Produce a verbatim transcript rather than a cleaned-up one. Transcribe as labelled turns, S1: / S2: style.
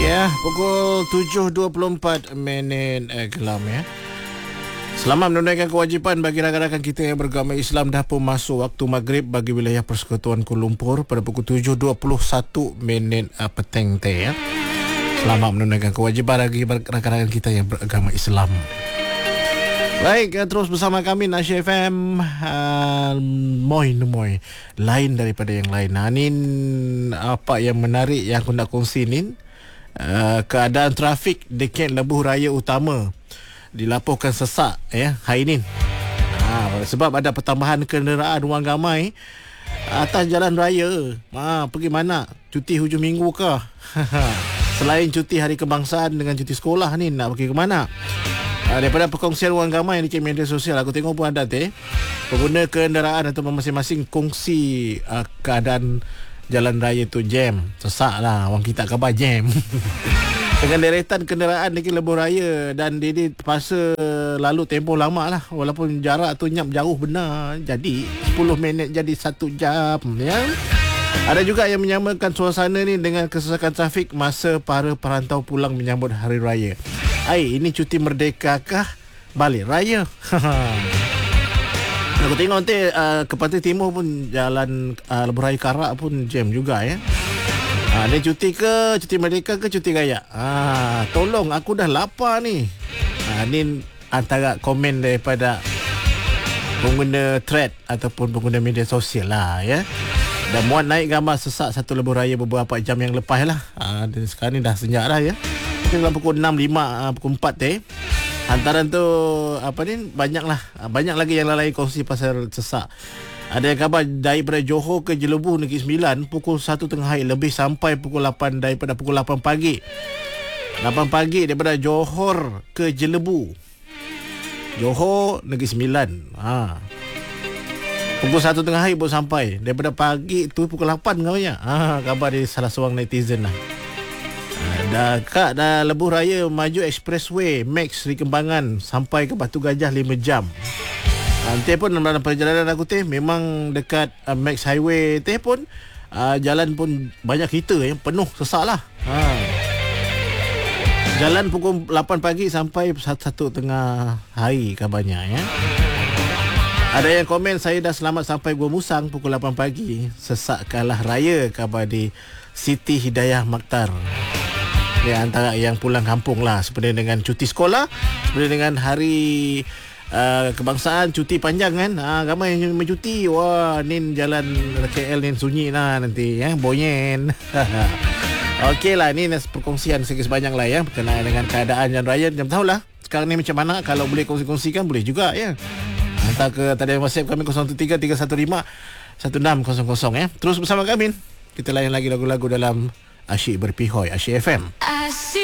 S1: Ya, pukul tujuh dua puluh empat minit eh, gelam ya. Selamat menunaikan kewajipan bagi rakan-rakan kita yang beragama Islam. Dah pun masuk waktu maghrib bagi wilayah Persekutuan Kuala Lumpur pada pukul tujuh dua puluh satu minit uh, petang teh ya. Selamat menunaikan kewajipan bagi rakan-rakan kita yang beragama Islam. Baik, terus bersama kami Nasyid F M. uh, Moy Moy lain daripada yang lain. Nah, ni apa yang menarik yang aku nak kongsi ni, uh, keadaan trafik dekat lebuh raya utama dilaporkan sesak ya hari ini. Ha, sebab ada pertambahan kenderaan wang ramai atas jalan raya. Ha, pergi mana? Cuti hujung minggu ke? Selain cuti hari kebangsaan dengan cuti sekolah ni, nak pergi ke mana? Ha, daripada perkongsian wang ramai di media sosial, aku tengok pun ada teh pengguna kenderaan atau masing-masing kongsi uh, keadaan jalan raya tu jam, sesak lah. Orang kita khabar jam. Dengan deretan kenderaan di lebuh raya dan dia terpaksa lalu tempoh lama lah. Walaupun jarak tu nyap jauh benar. Jadi sepuluh minit jadi satu jam ya. Ada juga yang menyamakan suasana ni dengan kesesakan trafik masa para perantau pulang menyambut hari raya. Ai, ini cuti merdeka kah? Balik raya. Aku tengok nanti uh, ke pantai timur pun jalan uh, lebuh raya Karak pun jam juga ya. Ha, dia cuti ke, cuti merdeka ke cuti raya? Ha, tolong, aku dah lapar ni. Ha, ni antara komen daripada pengguna thread ataupun pengguna media sosial lah ya. Dan muat naik gambar sesak satu lebuh raya beberapa jam yang lepas lah. Ha, dan sekarang ni dah senyap dah ya. Dalam pukul enam lima, pukul empat eh. Hantaran tu apa ni, banyak lah. Banyak lagi yang lain kongsi pasal sesak. Ada yang khabar daripada Johor ke Jelebu Negeri Sembilan pukul satu tengah hari lebih sampai pukul lapan, daripada pukul lapan pagi. lapan pagi daripada Johor ke Jelebu. Johor Negeri Sembilan. Ha. Pukul satu tengah hari baru sampai. Daripada pagi tu pukul lapan katanya. Ha, khabar dari salah seorang netizen lah. Ha, dah kak dah lebuh raya maju expressway Max di Kembangan sampai ke Batu Gajah lima jam. Nanti pun dalam perjalanan aku teh memang dekat uh, Max Highway teh pun uh, jalan pun banyak kereta yang penuh, sesak lah. Ha. Jalan pukul lapan pagi sampai satu tengah hari kabarnya ya. Ada yang komen, saya dah selamat sampai Gua Musang pukul lapan pagi. Sesak kalah raya, kabar di Siti Hidayah Maktar. Ya, antara yang pulang kampung lah, seperti dengan cuti sekolah, seperti dengan hari Uh, kebangsaan, cuti panjang kan. Ha, ramai yang mencuti. Wah, ni jalan K L ni sunyi lah nanti ya, bonyen. Okey lah, ni perkongsian sikit sebanyak lah ya berkenaan dengan keadaan jalan raya. Jangan tahulah sekarang ni macam mana. Kalau boleh kongsi-kongsikan boleh juga ya. Hantar ke talian WhatsApp kami kosong tiga tiga satu lima satu enam kosong kosong ya. Terus bersama kami, kita layan lagi lagu-lagu dalam Asyik Berpihoy, Asyik F M.